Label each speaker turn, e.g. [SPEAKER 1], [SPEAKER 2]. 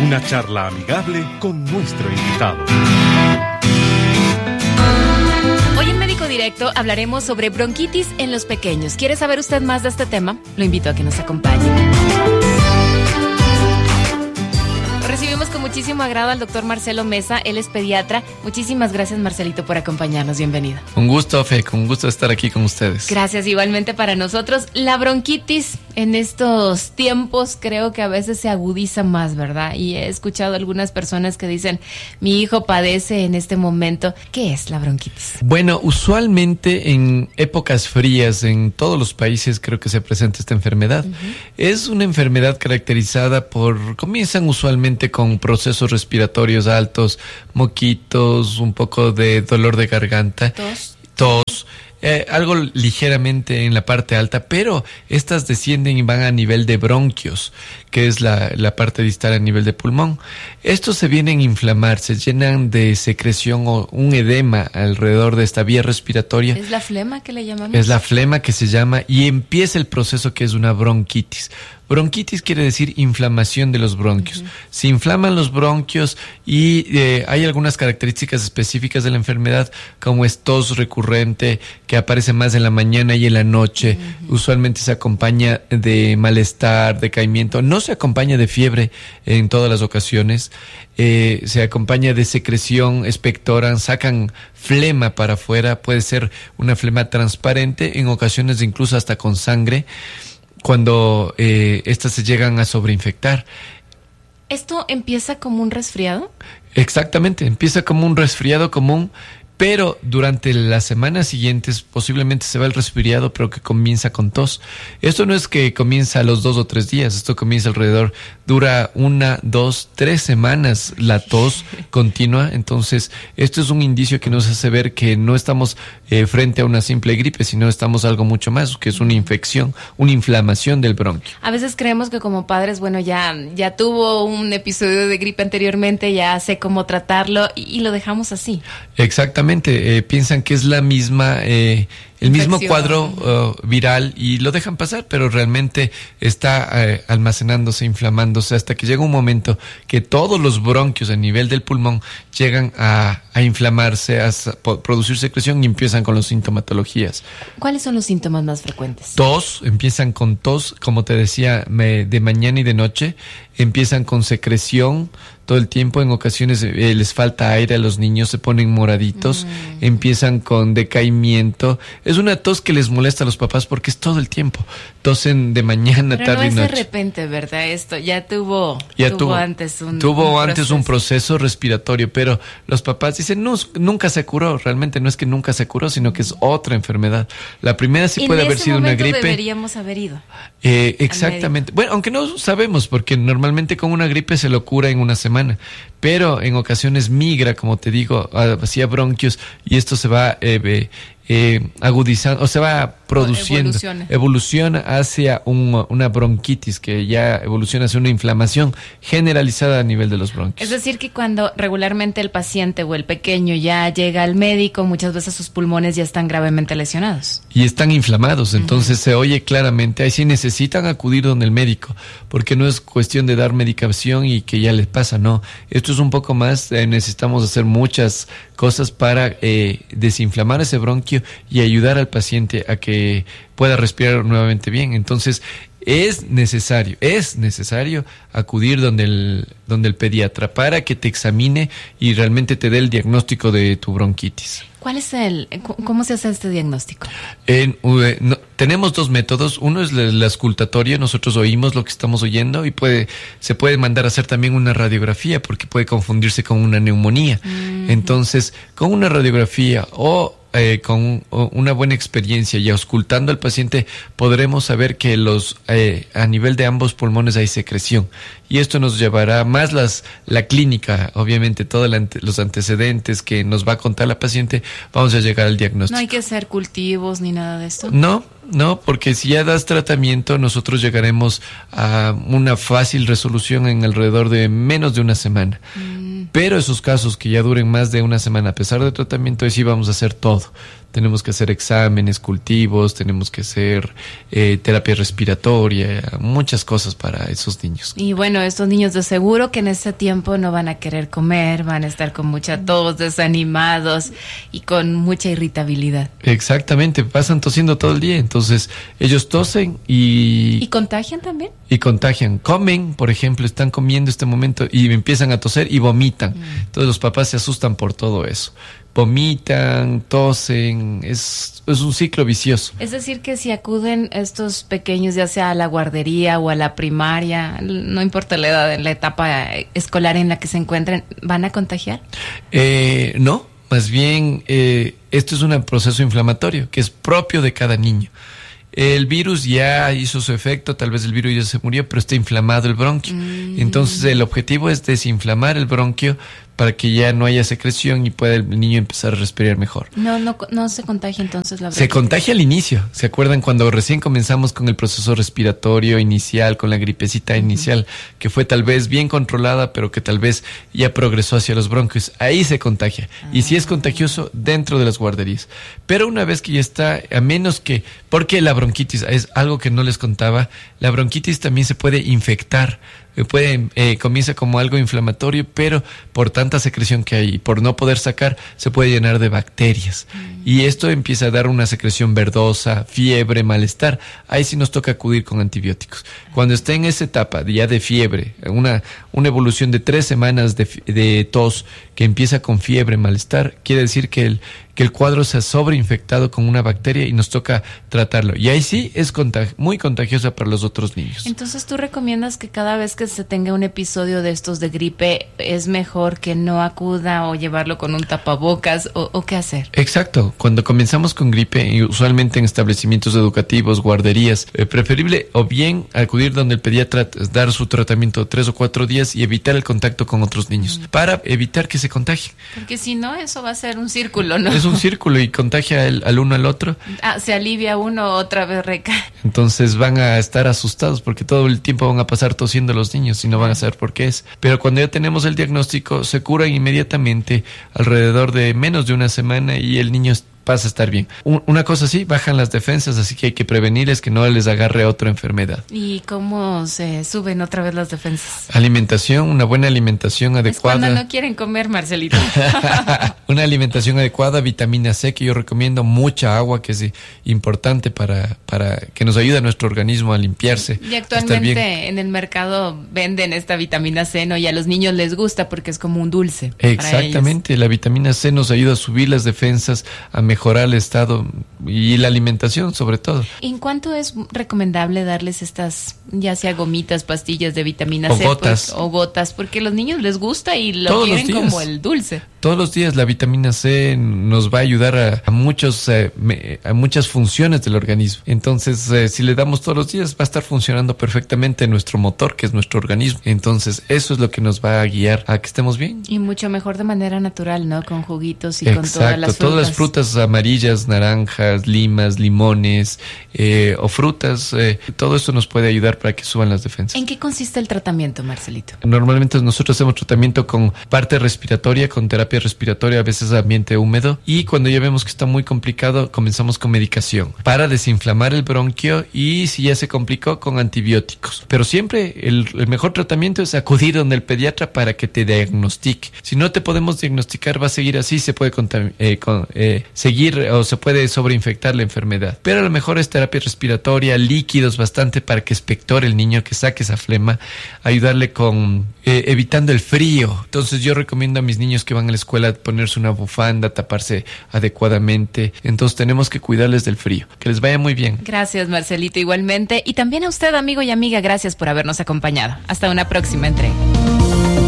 [SPEAKER 1] Una charla amigable con nuestro invitado.
[SPEAKER 2] Hoy en Médico Directo hablaremos sobre bronquitis en los pequeños. ¿Quiere saber usted más de este tema? Lo invito a que nos acompañe. Recibimos con muchísimo agrado al doctor Marcelo Mesa, él es pediatra. Muchísimas gracias, Marcelito, por acompañarnos. Bienvenido.
[SPEAKER 3] Un gusto, Fe, con gusto estar aquí con ustedes.
[SPEAKER 2] Gracias, igualmente para nosotros. La bronquitis en estos tiempos creo que a veces se agudiza más, ¿verdad? Y he escuchado algunas personas que dicen, mi hijo padece en este momento. ¿Qué es la bronquitis?
[SPEAKER 3] Bueno, usualmente en épocas frías en todos los países creo que se presenta esta enfermedad. Es una enfermedad caracterizada por, comienzan usualmente con procesos respiratorios altos, moquitos, un poco de dolor de garganta, tos, algo ligeramente en la parte alta, pero estas descienden y van a nivel de bronquios, que es la parte distal a nivel de pulmón. Estos se vienen a inflamar, se llenan de secreción o un edema alrededor de esta vía respiratoria.
[SPEAKER 2] ¿Es la flema que le llamamos? Es
[SPEAKER 3] la flema que se llama y empieza el proceso que es una bronquitis. Bronquitis quiere decir inflamación de los bronquios. Se inflaman los bronquios y hay algunas características específicas de la enfermedad, como es tos recurrente, que aparece más en la mañana y en la noche. Usualmente se acompaña de malestar, decaimiento. No se acompaña de fiebre en todas las ocasiones. Se acompaña de secreción, expectoran, sacan flema para afuera. Puede ser una flema transparente, en ocasiones incluso hasta con sangre, cuando estas se llegan a sobreinfectar.
[SPEAKER 2] ¿Esto empieza como un resfriado?
[SPEAKER 3] Exactamente, empieza como un resfriado común, pero durante las semanas siguientes posiblemente se va el resfriado, pero que comienza con tos. Esto no es que comienza a los 2 o 3 días, esto comienza dura 1, 2, 3 semanas la tos continua. Entonces, esto es un indicio que nos hace ver que no estamos frente a una simple gripe, sino estamos algo mucho más, que es una infección, una inflamación del bronquio.
[SPEAKER 2] A veces creemos que como padres, bueno, ya tuvo un episodio de gripe anteriormente, ya sé cómo tratarlo y lo dejamos así.
[SPEAKER 3] Exactamente. Piensan que es la misma, el mismo cuadro viral y lo dejan pasar, pero realmente está almacenándose, inflamándose, hasta que llega un momento que todos los bronquios a nivel del pulmón llegan a inflamarse, a producir secreción y empiezan con las sintomatologías.
[SPEAKER 2] ¿Cuáles son los síntomas más frecuentes?
[SPEAKER 3] Tos, empiezan con tos, como te decía, de mañana y de noche, empiezan con secreción todo el tiempo, en ocasiones les falta aire a los niños, se ponen moraditos, empiezan con decaimiento. Es una tos que les molesta a los papás porque es todo el tiempo. Tosen de mañana,
[SPEAKER 2] pero
[SPEAKER 3] tarde y noche.
[SPEAKER 2] No es de repente, ¿verdad? Esto ya tuvo antes
[SPEAKER 3] un proceso respiratorio, pero los papás dicen, no, nunca se curó. Realmente no es que nunca se curó, sino que es otra enfermedad. La primera sí puede haber sido una gripe.
[SPEAKER 2] Deberíamos haber ido.
[SPEAKER 3] Exactamente. Bueno, aunque no sabemos, porque normalmente con una gripe se lo cura en una semana, pero en ocasiones migra, como te digo, hacia bronquios y esto se va agudizando o se va produciendo, evoluciona hacia una bronquitis que ya evoluciona hacia una inflamación generalizada a nivel de los bronquios.
[SPEAKER 2] Es decir, que cuando regularmente el paciente o el pequeño ya llega al médico, muchas veces sus pulmones ya están gravemente lesionados. Y
[SPEAKER 3] están inflamados, entonces se oye claramente, ahí sí necesitan acudir donde el médico, porque no es cuestión de dar medicación y que ya les pasa, no. Esto es un poco más, necesitamos hacer muchas cosas para desinflamar ese bronquio y ayudar al paciente a que pueda respirar nuevamente bien. Entonces, es necesario acudir donde el pediatra para que te examine y realmente te dé el diagnóstico de tu bronquitis.
[SPEAKER 2] ¿Cómo se hace este diagnóstico?
[SPEAKER 3] Tenemos 2 métodos. Uno es la auscultatoria. Nosotros oímos lo que estamos oyendo y se puede mandar a hacer también una radiografía porque puede confundirse con una neumonía. Entonces, con una radiografía o con una buena experiencia y auscultando al paciente podremos saber que a nivel de ambos pulmones hay secreción y esto nos llevará más la clínica, obviamente todos los antecedentes que nos va a contar la paciente, vamos a llegar al diagnóstico.
[SPEAKER 2] ¿No hay que hacer cultivos ni nada de esto?
[SPEAKER 3] No, porque si ya das tratamiento, nosotros llegaremos a una fácil resolución en alrededor de menos de una semana. Pero esos casos que ya duren más de una semana, a pesar del tratamiento, sí vamos a hacer todo tenemos que hacer exámenes, cultivos, tenemos que hacer terapia respiratoria, muchas cosas para esos niños.
[SPEAKER 2] Y bueno, estos niños de seguro que en este tiempo no van a querer comer, van a estar con mucha tos, desanimados y con mucha irritabilidad.
[SPEAKER 3] Exactamente, pasan tosiendo todo el día, entonces ellos tosen
[SPEAKER 2] ¿Y contagian también?
[SPEAKER 3] Y contagian. Comen, por ejemplo, están comiendo este momento y empiezan a toser y vomitan. Entonces los papás se asustan por todo eso. Vomitan, tosen, es un ciclo vicioso.
[SPEAKER 2] Es decir, que si acuden estos pequeños, ya sea a la guardería o a la primaria, no importa la edad, en la etapa escolar en la que se encuentren, ¿van a contagiar?
[SPEAKER 3] No, más bien esto es un proceso inflamatorio que es propio de cada niño. El virus ya hizo su efecto, tal vez el virus ya se murió, pero está inflamado el bronquio. Entonces el objetivo es desinflamar el bronquio para que ya no haya secreción y pueda el niño empezar a respirar mejor.
[SPEAKER 2] No se contagia entonces la bronquitis.
[SPEAKER 3] Se contagia al inicio. ¿Se acuerdan cuando recién comenzamos con el proceso respiratorio inicial, con la gripecita inicial, que fue tal vez bien controlada, pero que tal vez ya progresó hacia los bronquios? Ahí se contagia. Y si es contagioso, dentro de las guarderías. Pero una vez que ya está, a menos que... Porque la bronquitis, es algo que no les contaba, la bronquitis también se puede infectar. Comienza como algo inflamatorio, pero por tanta secreción que hay y por no poder sacar, se puede llenar de bacterias. Y esto empieza a dar una secreción verdosa, fiebre, malestar. Ahí sí nos toca acudir con antibióticos. Cuando está en esa etapa ya de fiebre, una evolución de 3 semanas de tos que empieza con fiebre, malestar, quiere decir que el cuadro se ha sobreinfectado con una bacteria y nos toca tratarlo. Y ahí sí es muy contagiosa para los otros niños.
[SPEAKER 2] Entonces, ¿tú recomiendas que cada vez que se tenga un episodio de estos de gripe, es mejor que no acuda o llevarlo con un tapabocas o qué hacer?
[SPEAKER 3] Exacto. Cuando comenzamos con gripe, y usualmente en establecimientos educativos, guarderías, preferible o bien acudir donde el pediatra dar su tratamiento 3 o 4 días y evitar el contacto con otros niños para evitar que se contagien.
[SPEAKER 2] Porque si no, eso va a ser un círculo, ¿no?
[SPEAKER 3] Es un círculo y contagia al uno al otro.
[SPEAKER 2] Se alivia uno, otra vez recae.
[SPEAKER 3] Entonces van a estar asustados porque todo el tiempo van a pasar tosiendo los niños y no van a saber por qué es. Pero cuando ya tenemos el diagnóstico, se curan inmediatamente alrededor de menos de una semana y el niño pasa a estar bien. Una cosa sí, bajan las defensas, así que hay que prevenirles que no les agarre otra enfermedad.
[SPEAKER 2] ¿Y cómo se suben otra vez las defensas?
[SPEAKER 3] Alimentación, una buena alimentación adecuada.
[SPEAKER 2] Es cuando no quieren comer, Marcelito.
[SPEAKER 3] Una alimentación adecuada, vitamina C, que yo recomiendo, mucha agua, que es importante para que nos ayude a nuestro organismo a limpiarse.
[SPEAKER 2] Y actualmente en el mercado venden esta vitamina C, ¿no? Y a los niños les gusta porque es como un dulce.
[SPEAKER 3] Exactamente, la vitamina C nos ayuda a subir las defensas, a mejorar el estado y la alimentación sobre todo.
[SPEAKER 2] ¿En cuánto es recomendable darles estas, ya sea gomitas, pastillas de vitamina C
[SPEAKER 3] gotas?
[SPEAKER 2] O gotas, porque a los niños les gusta y lo quieren como el dulce.
[SPEAKER 3] Todos los días la vitamina C nos va a ayudar a muchas funciones del organismo. Entonces, si le damos todos los días, va a estar funcionando perfectamente nuestro motor, que es nuestro organismo. Entonces, eso es lo que nos va a guiar a que estemos bien.
[SPEAKER 2] Y mucho mejor de manera natural, ¿no? Con juguitos y con todas las frutas.
[SPEAKER 3] Todas las frutas amarillas, naranjas, limas, limones o frutas, todo esto nos puede ayudar para que suban las defensas.
[SPEAKER 2] ¿En qué consiste el tratamiento, Marcelito?
[SPEAKER 3] Normalmente nosotros hacemos tratamiento con parte respiratoria, con terapia respiratoria, a veces ambiente húmedo, y cuando ya vemos que está muy complicado, comenzamos con medicación para desinflamar el bronquio y si ya se complicó, con antibióticos. Pero siempre el mejor tratamiento es acudir donde el pediatra para que te diagnostique. Si no te podemos diagnosticar, va a seguir así, se puede seguir o se puede sobreinfectar la enfermedad. Pero a lo mejor es terapia respiratoria, líquidos bastante para que expectore el niño, que saque esa flema, ayudarle con evitando el frío. Entonces yo recomiendo a mis niños que van a la escuela ponerse una bufanda, taparse adecuadamente. Entonces tenemos que cuidarles del frío. Que les vaya muy bien.
[SPEAKER 2] Gracias, Marcelito, igualmente. Y también a usted, amigo y amiga, gracias por habernos acompañado. Hasta una próxima entrega.